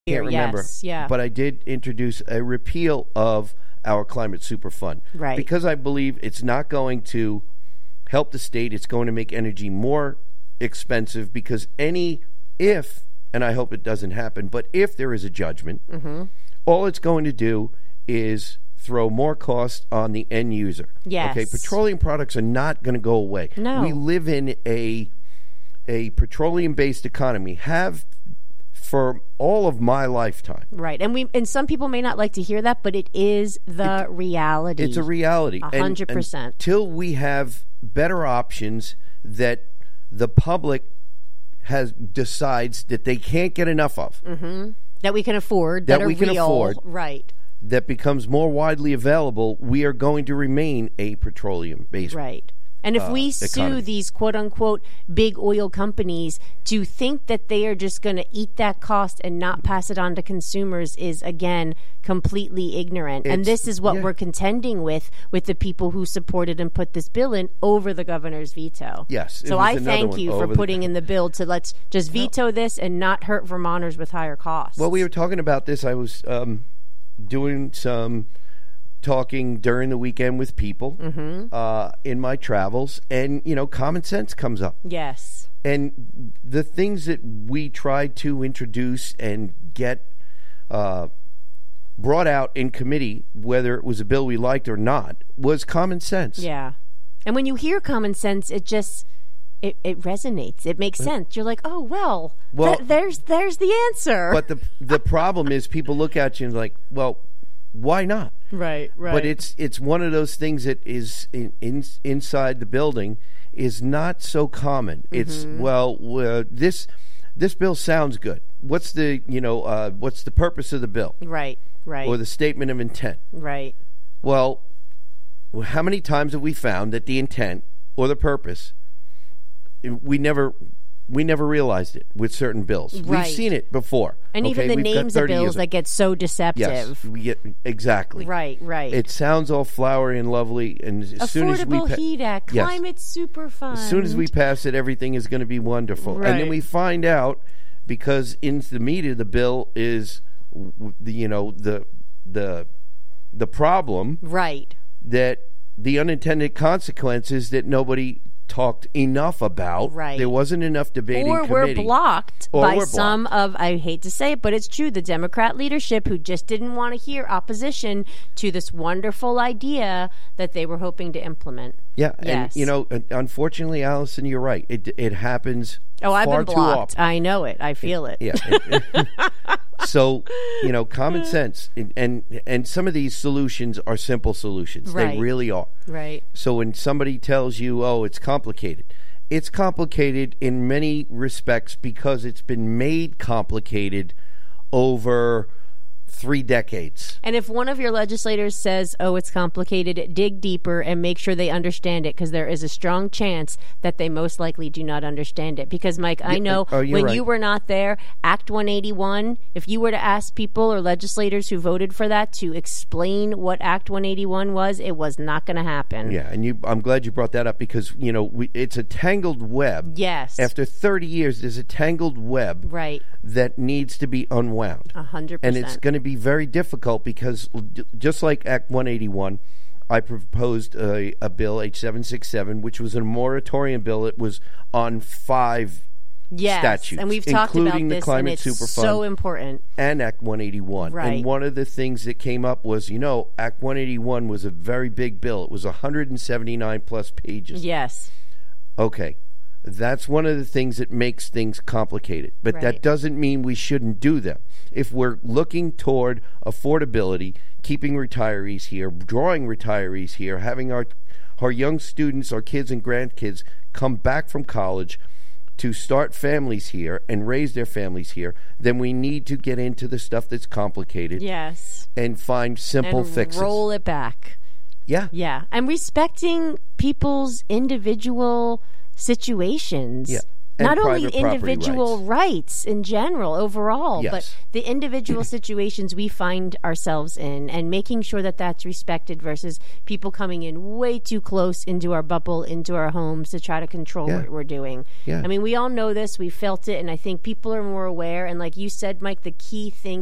can't remember. Yes, yeah. But I did introduce a repeal of our Climate Super Fund. Right. Because I believe it's not going to help the state. It's going to make energy more expensive because if, and I hope it doesn't happen, but if there is a judgment, all it's going to do is throw more cost on the end user. Yes. Okay, petroleum products are not going to go away. No. We live in a petroleum-based economy, have for all of my lifetime. Right. And some people may not like to hear that, but it is the reality. It's a reality. 100%. Until we have better options that the public decides that they can't get enough of. That we can afford. That are we can real. afford. Right. That becomes more widely available, we are going to remain a petroleum-based Right. And if we economy. sue these quote-unquote big oil companies, to think that they are just going to eat that cost and not pass it on to consumers is, again, completely ignorant. And this is what we're contending with the people who supported and put this bill in over the governor's veto. Yes. So I thank you for putting in the bill to let's just veto this and not hurt Vermonters with higher costs. Well, we were talking about this. I was doing some talking during the weekend with people in my travels, and common sense comes up. Yes. And the things that we tried to introduce and get brought out in committee, whether it was a bill we liked or not, was common sense. Yeah. And when you hear common sense, it just it resonates. It makes sense. You're like, oh well, there's the answer. But the problem is, people look at you and like, well, why not? Right. But it's one of those things that is inside the building is not so common. It's this bill sounds good. What's the purpose of the bill? Right. Or the statement of intent? Right. Well, how many times have we found that the intent or the purpose we never realized it with certain bills? Right. We've seen it before. And even the names of bills that get so deceptive. Yes, exactly. Right. It sounds all flowery and lovely, and as soon as we Affordable Heat Act, Climate Super Fund. As soon as we pass it, everything is going to be wonderful. Right. And then we find out, because in the meat of the bill is the problem. Right. That the unintended consequences that nobody talked enough about. Right. There wasn't enough debate in committee. Or we're blocked by some of, I hate to say it, but it's true, the Democrat leadership who just didn't want to hear opposition to this wonderful idea that they were hoping to implement. Yeah, yes. And unfortunately, Allison, you're right. It happens I've far been too blocked. often. I know it. I feel it. Yeah. So, common sense, and some of these solutions are simple solutions. Right. They really are. Right. So when somebody tells you, oh, it's complicated in many respects because it's been made complicated over 3 decades. And if one of your legislators says, oh, it's complicated, dig deeper and make sure they understand it, because there is a strong chance that they most likely do not understand it. Because, Mike, I know when you were not there, Act 181, if you were to ask people or legislators who voted for that to explain what Act 181 was, it was not going to happen. Yeah, and I'm glad you brought that up because, it's a tangled web. Yes. After 30 years, there's a tangled web that needs to be unwound. 100%. And it's going to be very difficult because just like Act 181, I proposed a bill, H767, which was a moratorium bill. It was on 5 statutes, and we've talked about including the this, Climate and it's Super Fund so important. And Act 181. Right. And one of the things that came up was, Act 181 was a very big bill. It was 179 plus pages. Yes. Okay. That's one of the things that makes things complicated. But that doesn't mean we shouldn't do them. If we're looking toward affordability, keeping retirees here, drawing retirees here, having our young students, our kids and grandkids come back from college to start families here and raise their families here, then we need to get into the stuff that's complicated. Yes. And find simple fixes. Roll it back. Yeah. Yeah. And respecting people's individual situations. Yeah. not only individual rights in general, overall, but the individual situations we find ourselves in, and making sure that that's respected versus people coming in way too close into our bubble, into our homes to try to control what we're doing. I mean, we all know this. We felt it, and I think people are more aware. And like you said, Mike, the key thing